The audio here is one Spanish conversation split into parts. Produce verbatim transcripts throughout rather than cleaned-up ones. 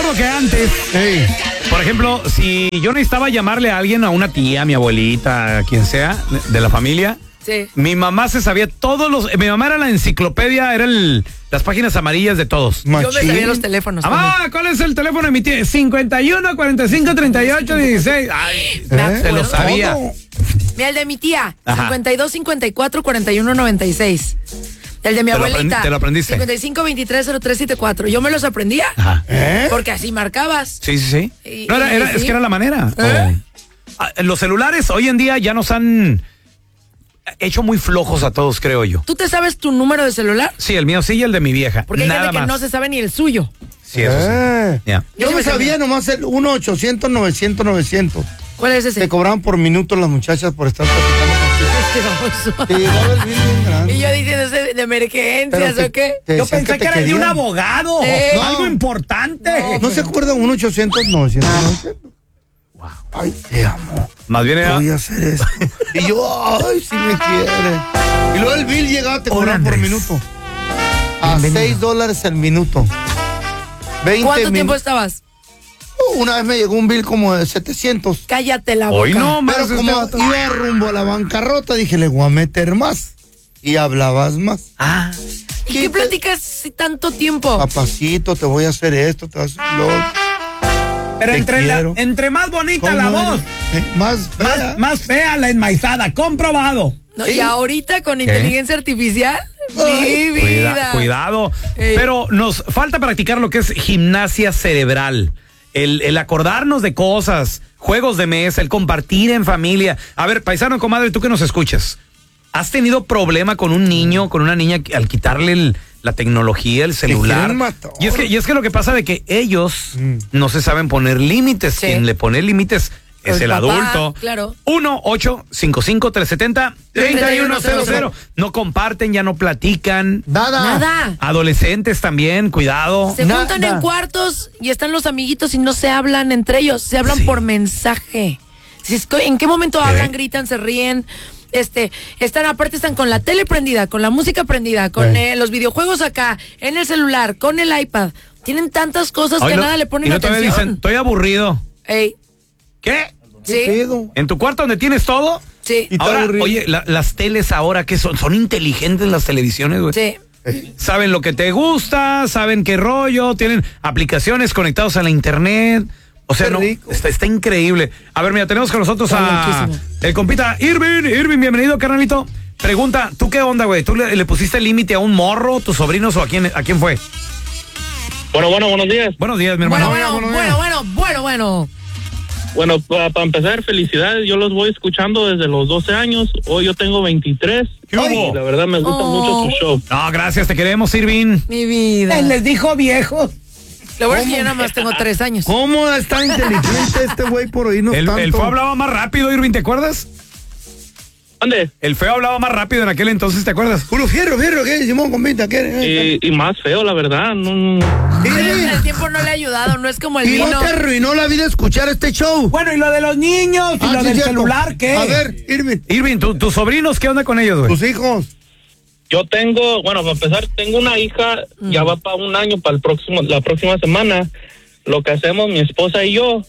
como que antes, Ey. por ejemplo, si yo necesitaba llamarle a alguien, a una tía, a mi abuelita, a quien sea, de la familia, Sí. mi mamá se sabía todos los... Mi mamá era la enciclopedia, era el, las páginas amarillas de todos. Yo me Machín. sabía los teléfonos. Mamá, ¿cuál es el teléfono de mi tía? cincuenta y uno, cuarenta y cinco, treinta y ocho, dieciséis. Ay, Me ¿Eh? acuerdo. se lo sabía. Todo. Mira, el de mi tía, Ajá. cincuenta y dos, cincuenta y cuatro, cuarenta y uno, noventa y seis. El de mi Te lo abuelita. aprendi- te lo aprendiste. cincuenta y cinco, veintitrés, cero tres, setenta y cuatro. Yo me los aprendía. Ajá. ¿Eh? Porque así marcabas. Sí, sí, sí. Y- No, era, y- era- sí. Es que era la manera. ¿Eh? Ah, los celulares hoy en día ya nos han hecho muy flojos a todos, creo yo. ¿Tú te sabes tu número de celular? Sí, el mío sí y el de mi vieja. Porque hay Nada gente que más. no se sabe ni el suyo. Sí, eso sí. Eh. Ya. Yo Yo me sí me sabía sabía. nomás el uno ochocientos, novecientos, novecientos. ¿Cuál es ese? Te cobraban por minuto las muchachas por estar platicando contigo. Este baboso. Te llegaba el bill bien grande. Y yo diciendo ¿ese de emergencias Pero o qué? te Yo decían pensé que, te era de un querían. abogado. Eh. No, algo No. importante. ¿No se acuerdan? uno ochocientos, novecientos, novecientos. Wow. Ay, te amo. Más bien era... Voy a hacer esto. Y yo, ay, si me quiere. Y luego el bill llegaba, te Hola, cobraban por Andrés. minuto. A Bienvenido. seis dólares el minuto. veinte ¿Cuánto tiempo minu- estabas? Uh, Una vez me llegó un bill como de setecientos. Cállate la boca. Hoy no, más. Pero este como vato. iba rumbo a la bancarrota, dije, le voy a meter más. Y hablabas más. Ah, ¿Y qué platicas si tanto tiempo? Papacito, te voy a hacer esto, te voy a hacer lo otro. pero Te entre, la- quiero. entre más bonita la ¿Cómo voz, eres? Eh, más fea. más, más fea la enmaizada. Comprobado. No, Sí. Y ahorita con inteligencia artificial, Ay, mi Cuida- vida. cuidado. Ey. Pero nos falta practicar lo que es gimnasia cerebral. El, el acordarnos de cosas, juegos de mesa, el compartir en familia. A ver, paisano, comadre, tú que nos escuchas, ¿has tenido problema con un niño, con una niña al quitarle el- la tecnología, el celular? quieren matar. Y es que, y es que lo que pasa de que ellos Mm. no se saben poner límites. Sí. Quien le pone límites es El el, papá, adulto. claro. uno ocho cinco cinco, tres siete cero, tres uno cero cero. No comparten, ya no platican. Nada. Nada. Adolescentes también, cuidado. Se Nada. juntan en cuartos y están los amiguitos y no se hablan entre ellos, se hablan Sí. por mensaje. Si es que- ¿En qué momento hablan, gritan, se ríen? Este, están aparte están con la tele prendida, con la música prendida, con Sí. eh, los videojuegos acá, en el celular, con el iPad. Tienen tantas cosas Ay, que no- nada le y ponen no todavía atención. dicen, estoy aburrido. Ey, ¿Qué? ¿Qué sí, pedo? ¿En tu cuarto donde tienes todo? sí, Y- está Ahora, aburrido. oye, la- las teles ahora, que son? Son inteligentes las televisiones, güey. sí. Saben lo que te gusta, saben qué rollo, tienen aplicaciones conectadas a la internet. O sea, Qué no, rico. está, está increíble. A ver, mira, tenemos con nosotros Está a loquísimo. el compita Irving. Irving, bienvenido, carnalito. Pregunta, ¿tú qué onda, güey? ¿Tú le, le pusiste límite a un morro, tus sobrinos o a quién, a quién fue? Bueno, bueno, buenos días. Buenos días, mi Bueno, hermano. bueno, bueno, bueno, bueno, bueno. Bueno, para empezar, felicidades. Yo los voy escuchando desde los doce años. Hoy yo tengo veintitrés. ¿Qué hubo? Y la verdad me gusta Oh. mucho su show. No, gracias, te queremos, Irving. Mi vida. les dijo viejos. Lo bueno es que yo nada más tengo tres años. ¿Cómo está inteligente este güey por oírnos El, tanto? el feo hablaba más rápido, Irving, ¿te acuerdas? ¿Dónde? El feo hablaba más rápido en aquel entonces, ¿te acuerdas? Puro fierro, fierro, ¿qué? Simón, compita, ¿qué? Y, y más feo, la verdad. No, Pero Irving, el tiempo no le ha ayudado, no es como el ¿y no vino. te arruinó la vida escuchar este show? Bueno, y lo de los niños, y Ah, lo sí, del cierto. celular, ¿qué? A ver, Irving, Irving, ¿tu- tus sobrinos, ¿qué onda con ellos, güey? tus hijos. yo tengo, bueno, para empezar, tengo una hija, ya va para un año, para el próximo, la próxima semana. Lo que hacemos mi esposa y yo,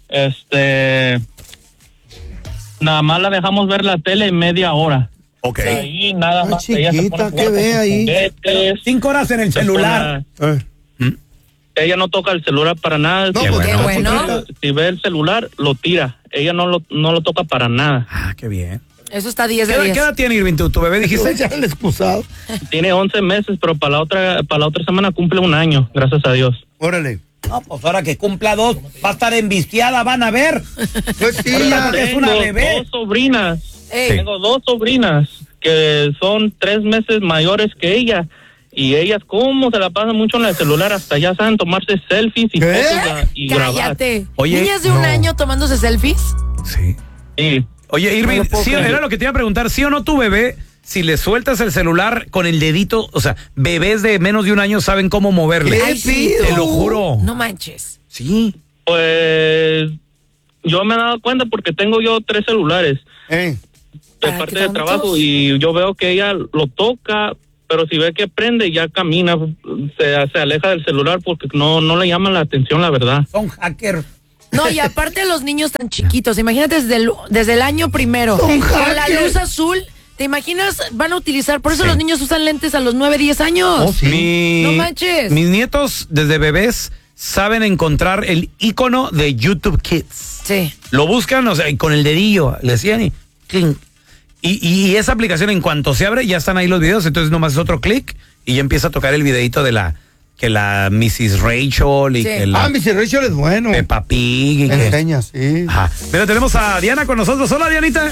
este, nada más la dejamos ver la tele media hora. Ok. Ahí nada Ah, más. ella se chiquita, pone a jugar ¿qué ve con sus ahí? juguetes, Cinco horas en el se celular. pone Eh. a- ella no toca el celular para nada. No, si, pues, Qué no, bueno. pues, si ve el celular, lo tira. Ella no lo, no lo toca para nada. Ah, qué bien. Eso está diez ¿Qué, de edad- diez. qué edad tiene Irving? ¿Tu, tu bebé dijiste? ya el excusado. Tiene once meses, pero para la otra para la otra semana cumple un año, gracias a Dios. Órale. No, pues ahora que cumpla dos, va a estar envistiada, van a ver. Pues sí, Pero ya. es una Tengo bebé. dos sobrinas. Ey. Tengo dos sobrinas que son tres meses mayores que ella. Y ellas, ¿cómo se la pasan mucho en el celular? Hasta ya saben tomarse selfies y ¿Qué? fotos a- y grabar. Cállate. Oye, Niñas de un no. año tomándose selfies. Sí. Sí. Oye, Irving, No lo puedo sí, creer. era lo que te iba a preguntar, ¿sí o no tu bebé, si le sueltas el celular con el dedito, o sea, bebés de menos de un año saben cómo moverle? ¿Qué Ay, sí. pido? Te lo juro. No manches. Sí. Pues yo me he dado cuenta porque tengo yo tres celulares Eh. de ¿Para parte qué de tantos? trabajo y yo veo que ella lo toca pero si ve que prende, ya camina, se, se aleja del celular porque no, no le llama la atención, la verdad. Son hacker. No, y aparte los niños tan chiquitos, imagínate desde el, desde el año primero, con la luz azul, ¿te imaginas? Van a utilizar, por eso Sí. los niños usan lentes a los nueve, diez años. Oh, sí. Mi- No manches. Mis nietos, desde bebés, saben encontrar el icono de YouTube Kids. Sí. Lo buscan, o sea, y con el dedillo, le decían y clink. Y, y esa aplicación, en cuanto se abre, ya están ahí los videos, entonces nomás es otro clic y ya empieza a tocar el videito de la, que la missus Rachel y Sí. que la Ah, mi Rachel es bueno. Peppa Pig y que... Enseña, sí. Ajá. Mira, tenemos a Diana con nosotros. Hola, Dianita.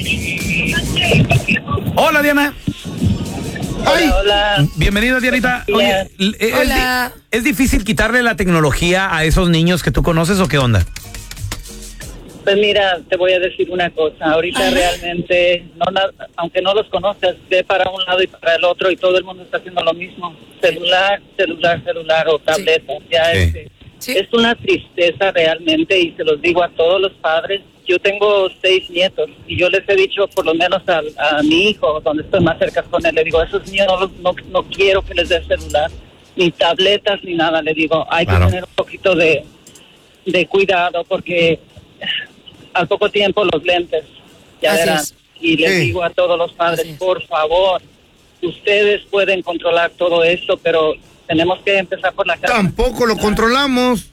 Hola, Diana. Ay, Hola. Bienvenida, Dianita. Oye, l- ¿es, Hola. di- ¿es difícil quitarle la tecnología a esos niños que tú conoces o qué onda? Pues mira, te voy a decir una cosa. Ahorita realmente, no, na- aunque no los conozcas, ve para un lado y para el otro y todo el mundo está haciendo lo mismo. Celular, celular, celular o tableta. Ya Sí. este, Sí. es una tristeza realmente y se los digo a todos los padres. Yo tengo seis nietos y yo les he dicho, por lo menos a, a mi hijo, donde estoy más cerca con él, le digo, a esos niños no, los- no, no quiero que les dé celular, ni tabletas, ni nada. Le digo, hay Claro. que tener un poquito de, de cuidado porque al poco tiempo los lentes, ya Así verán. es. Y les Sí. digo a todos los padres, Así es. por favor, ustedes pueden controlar todo esto, pero tenemos que empezar por la casa. tampoco lo controlamos.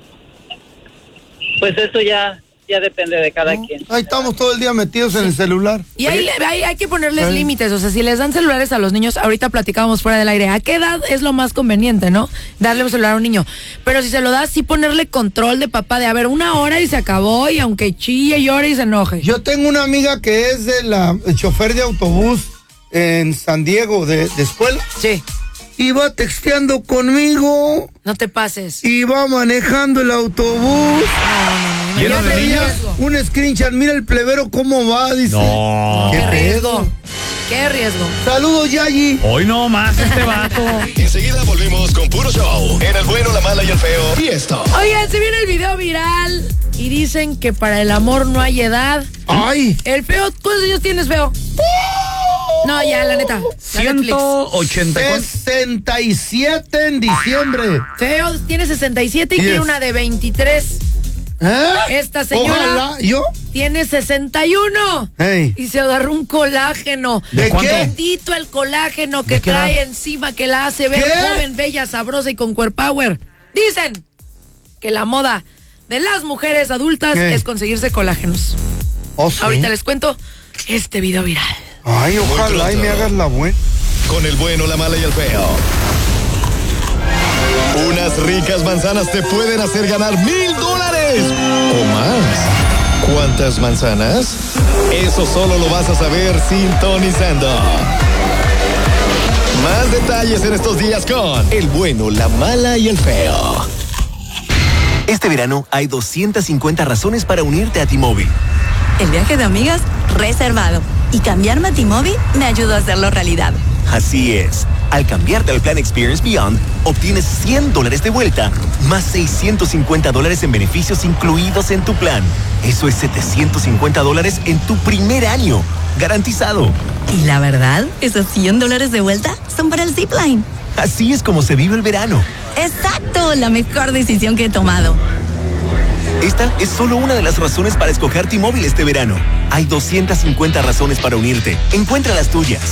Pues eso ya ya depende de cada quien. Ahí estamos todo el día metidos en el celular. Y ahí le- hay, hay que ponerles Ay. límites, o sea, si les dan celulares a los niños, ahorita platicábamos fuera del aire, ¿a qué edad es lo más conveniente, no? Darle un celular a un niño. Pero si se lo das, sí ponerle control de papá, de a ver, una hora y se acabó, y aunque chille, llore y se enoje. Yo tengo una amiga que es de la el chofer de autobús en San Diego de, de escuela. Sí, Iba texteando conmigo, no te pases. iba manejando el autobús. No, no, no, ¿Lleno no, de qué niños? riesgo. Un screenshot, mira el plebero cómo va, dice. No. Qué ¿Qué riesgo. pedo? Qué riesgo. Saludos, Yayi. Hoy no más este vato. Enseguida volvemos con puro show. En el bueno, la mala y el feo. Y esto. Oigan, se viene el video viral y dicen que para el amor no hay edad. Ay. El feo, ¿cuántos años tienes, feo? No, ya, la neta. la Netflix. ciento ochenta y cuatro. sesenta y siete en diciembre. Feo tiene sesenta y siete y Yes. quiere una de veintitrés. ¿Eh? Esta señora Ojalá, ¿yo? tiene sesenta y uno. Hey. Y se agarró un colágeno. ¿De cuánto? qué? Bendito el colágeno que ¿De qué trae edad? encima, que la hace ver ¿Qué? joven, bella, sabrosa y con core power. Dicen que la moda de las mujeres adultas ¿Qué? es conseguirse colágenos. Oh, sí. Ahorita les cuento este video viral. Ay, ojalá y me hagas la buena. Con el bueno, la mala y el feo. Unas ricas manzanas te pueden hacer ganar mil dólares o más. ¿Cuántas manzanas? Eso solo lo vas a saber sintonizando. Más detalles en estos días con el bueno, la mala y el feo. Este verano hay doscientas cincuenta razones para unirte a T-Mobile. El viaje de amigas reservado. Y cambiarme a T-Mobile me ayudó a hacerlo realidad. Así es. Al cambiarte al plan Experience Beyond, obtienes cien dólares de vuelta, más seiscientos cincuenta dólares en beneficios incluidos en tu plan. Eso es setecientos cincuenta dólares en tu primer año. Garantizado. Y la verdad, esos cien dólares de vuelta son para el Zipline. Así es como se vive el verano. Exacto, la mejor decisión que he tomado. Esta es solo una de las razones para escoger T-Mobile este verano. Hay doscientas cincuenta razones para unirte. Encuentra las tuyas.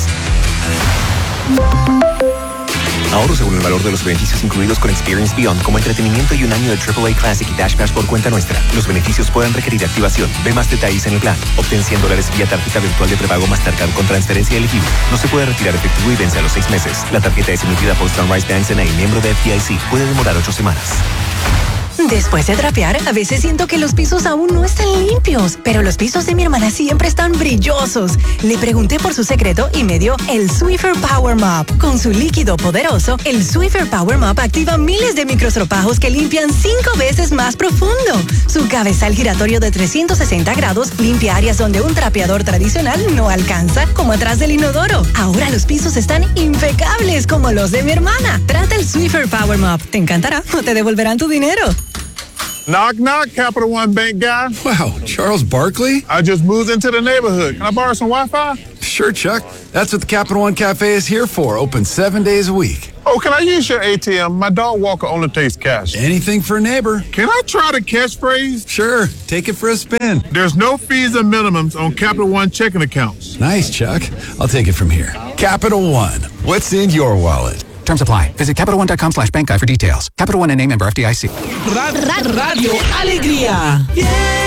Ahorro según el valor de los beneficios incluidos con Experience Beyond, como entretenimiento y un año de triple A Classic y Dash Pass por cuenta nuestra. Los beneficios pueden requerir activación. Ve más detalles en el plan. Obtén cien dólares vía tarjeta virtual de prepago Mastercard con transferencia elegible. No se puede retirar efectivo y vence a los seis meses. La tarjeta es emitida por Sunrise Bank N A, miembro de F D I C. Puede demorar ocho semanas. Después de trapear, a veces siento que los pisos aún no están limpios, pero los pisos de mi hermana siempre están brillosos. Le pregunté por su secreto y me dio el Swiffer Power Mop. Con su líquido poderoso, el Swiffer Power Mop activa miles de microstropajos que limpian cinco veces más profundo. Su cabezal giratorio de trescientos sesenta grados limpia áreas donde un trapeador tradicional no alcanza, como atrás del inodoro. Ahora los pisos están impecables como los de mi hermana. Trata el Swiffer Power Mop. Te encantará o te devolverán tu dinero. Knock, knock, Capital One Bank guy. Wow, Charles Barkley? I just moved into the neighborhood. Can I borrow some Wi-Fi? Sure, Chuck. That's what the Capital One Cafe is here for. Open seven days a week. Oh, can I use your A T M? My dog Walker only takes cash. Anything for a neighbor. Can I try the catchphrase? Sure. Take it for a spin. There's no fees and minimums on Capital One checking accounts. Nice, Chuck. I'll take it from here. Capital One. What's in your wallet? Terms apply. Visit CapitalOne.com slash bank guide for details. Capital One N A member F D I C. Radio Alegría. Yeah.